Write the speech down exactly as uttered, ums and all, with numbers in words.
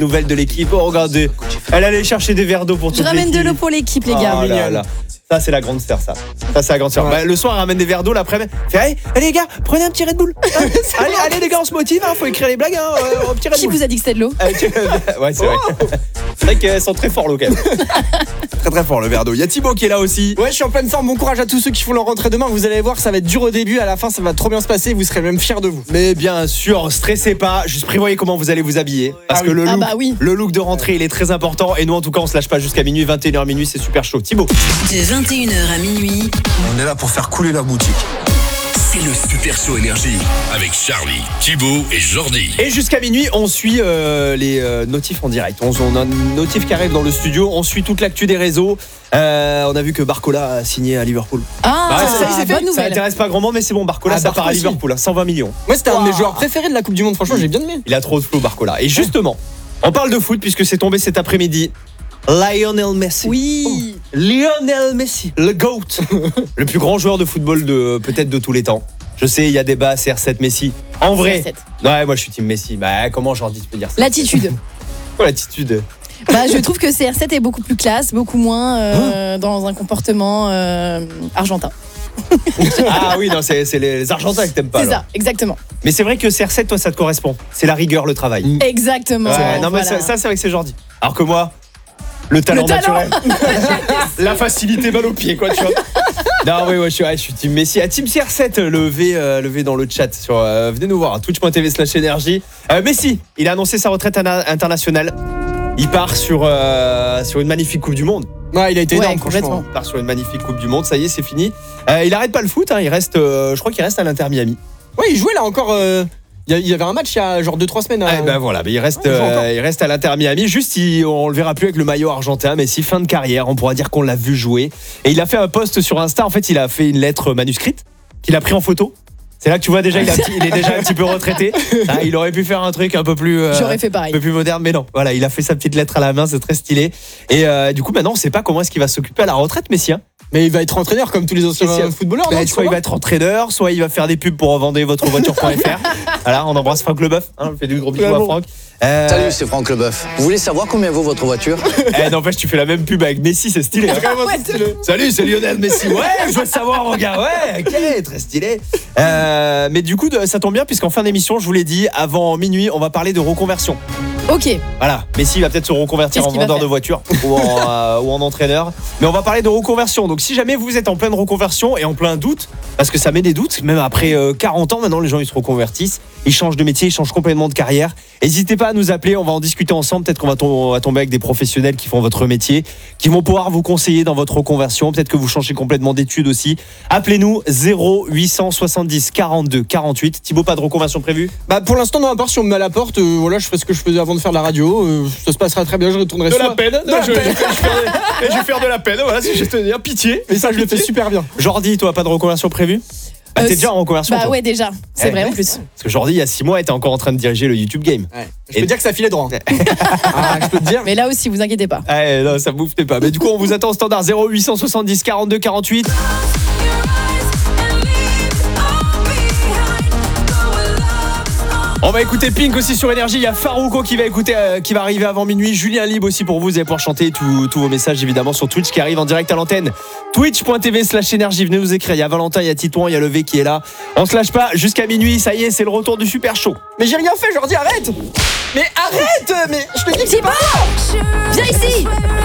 Nouvelle de l'équipe. Oh, regardez, elle allait chercher des verres d'eau pour toute Je ramène l'équipe. de l'eau pour l'équipe, les gars. Oh là là. Ça, c'est la grande sœur, ça. Ça, c'est la grande sœur. Ouais. Bah, le soir, elle ramène des verres d'eau, l'après-midi. Fait, allez, allez, les gars, prenez un petit Red Bull. Hein allez, allez, les gars, on se motive. Hein, faut écrire les blagues. Hein, euh, un petit Red Qui Bull. vous a dit que c'était de l'eau? Ouais, c'est vrai. C'est vrai qu'elles sont très forts, l'eau, quand même. Très, très fort, le verre d'eau. Il y a Thibaut qui est là aussi. Ouais, je suis en pleine forme. Bon courage à tous ceux qui font leur rentrée demain. Vous allez voir, ça va être dur au début. À la fin, ça va trop bien se passer. Vous serez même fiers de vous. Mais bien sûr, stressez pas. Juste prévoyez comment vous allez vous habiller. Parce ah que oui. le look, ah bah oui. le look de rentrée, il est très important. Et nous, en tout cas, on se lâche pas jusqu'à minuit. vingt et une heures minuit, c'est super chaud. Thibaut. De vingt et une heures à minuit. On est là pour faire couler la boutique. C'est le Super Show Énergie avec Charlie, Thibaut et Jordi. Et jusqu'à minuit, on suit euh, les euh, notifs en direct. On, on a un notif qui arrive dans le studio. On suit toute l'actu des réseaux. Euh, on a vu que Barcola a signé à Liverpool. Ah, Bah, ça, ça, c'est bonne Ça nouvelle. intéresse pas grand monde, mais c'est bon. Barcola, Ah, ça part à Barco aussi. Liverpool. Hein, cent vingt millions. Moi, c'était un de mes Wow. joueurs préférés de la Coupe du Monde. Franchement, j'ai bien aimé. Il a trop de flow, Barcola. Et justement, on parle de foot puisque c'est tombé cet après-midi. Lionel Messi. Oui. Lionel Messi, le GOAT, le plus grand joueur de football de peut-être de tous les temps. Je sais, il y a débat, C R sept Messi. En vrai, C R sept. ouais, moi je suis team Messi. Bah comment Jordi peut dire ça? L'attitude. Quoi l'attitude? Bah, je trouve que C R sept est beaucoup plus classe, beaucoup moins euh, dans un comportement euh, argentin. Ah oui, non, c'est, c'est les, les Argentins que t'aimes pas. C'est alors. ça, exactement. Mais c'est vrai que C R sept, toi, ça te correspond. C'est la rigueur, le travail. Exactement. Ouais, non, mais voilà. ça, ça, c'est vrai que c'est Jordi. Alors que moi, le talent Le talent. naturel. La facilité balle au pied, quoi, tu vois. Non, oui, ouais, je suis, ouais, je suis team Messi. À Team C R sept, levez, euh, levez dans le chat. Sur, euh, venez nous voir, twitch point t v slash énergie. Euh, Messi, il a annoncé sa retraite ana- internationale. Il part sur, euh, sur une magnifique Coupe du Monde. Ouais, il a été Ouais, énorme, complètement. franchement. Il part sur une magnifique Coupe du Monde, ça y est, c'est fini. Euh, il arrête pas le foot, hein, il reste, euh, je crois qu'il reste à l'Inter Miami. Ouais, il jouait là encore. euh, Il y a- il y avait un match il y a genre deux trois semaines. Ah, euh, ben voilà, mais il reste, Ouais, il joue encore. euh, il reste à l'Inter Miami. Juste, il- on le verra plus avec le maillot argentin, mais si fin de carrière, on pourra dire qu'on l'a vu jouer. Et il a fait un post sur Insta. En fait, il a fait une lettre manuscrite qu'il a pris en photo. C'est là que tu vois déjà, il, a- il est déjà un petit peu retraité. Ah, il aurait pu faire un truc un peu plus, euh, J'aurais fait un pareil. peu plus moderne, mais non. Voilà, il a fait sa petite lettre à la main, c'est très stylé. Et euh, du coup, maintenant, on sait pas comment est-ce qu'il va s'occuper à la retraite, Messi. Hein. Mais il va être entraîneur comme tous les anciens Messi, footballeurs. Ben, non, tu soit il crois va être entraîneur, soit il va faire des pubs pour revendre votre voiture point f r. Voilà, on embrasse Franck Leboeuf. Hein, on fait du gros bisous à Franck. Euh, Salut, c'est Franck Leboeuf. Vous voulez savoir combien vaut votre voiture? Eh, n'empêche, tu fais la même pub avec Messi, c'est stylé. Hein. Salut, c'est Lionel Messi. Ouais, je veux savoir, regarde. Ouais, ok, très stylé. Euh, mais du coup, de- ça tombe bien, puisqu'en fin d'émission, je vous l'ai dit, avant minuit, on va parler de reconversion. Ok. Voilà, Messi va peut-être se reconvertir Qu'est-ce en qu'il va vendeur faire de voitures ou, en, euh, ou en entraîneur. Mais on va parler de reconversion. Donc si jamais vous êtes en pleine reconversion et en plein doute, parce que ça met des doutes, même après euh, quarante ans maintenant, les gens ils se reconvertissent, ils changent de métier, ils changent complètement de carrière. N'hésitez pas à nous appeler, on va en discuter ensemble. Peut-être qu'on va, tom- on va tomber avec des professionnels qui font votre métier, qui vont pouvoir vous conseiller dans votre reconversion. Peut-être que vous changez complètement d'études aussi. Appelez-nous zéro huit cent soixante-dix quarante-deux quarante-huit. Thibaut, pas de reconversion prévue? Bah pour l'instant non, à part si on me met à la porte, euh, voilà, je fais ce que je faisais avant de faire de la radio, euh, ça se passera très bien, je retournerai De soit- la peine, De la je, peine. je- je- je vais- je vais faire de la peine, voilà, si je te dire pitié. Et ça je le fais super bien. Jordi, toi, pas de reconversion prévue? Bah, Euh, t'es déjà en reconversion, Bah toi. ouais, déjà. C'est Ouais. vrai en plus. Parce que Jordi, il y a six mois, était encore en train de diriger le YouTube Game. Ouais. Je Et- peux dire que ça filait droit. Ah, je peux te dire. Mais là aussi, vous inquiétez pas. Ah, non, ça bouffe pas. Mais du coup, on vous attend au standard zéro huit cent soixante-dix quarante-deux quarante-huit. On va écouter Pink aussi sur Énergie. Il y a Farouko qui va écouter, euh, qui va arriver avant minuit. Julien Libre aussi pour vous. Vous allez pouvoir chanter tous tous vos messages évidemment sur Twitch qui arrive en direct à l'antenne. twitch point t v slash énergie. Venez nous écrire. Il y a Valentin, il y a Titouan, il y a Levé qui est là. On se lâche pas jusqu'à minuit. Ça y est, c'est le retour du Super Show. Mais j'ai rien fait, Jordi, arrête. Mais arrête. Mais je te dis